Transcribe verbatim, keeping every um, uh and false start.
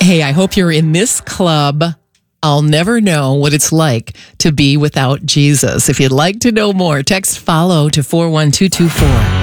Hey, I hope you're in this club. I'll never know what it's like to be without Jesus. If you'd like to know more, text follow to four one two two four.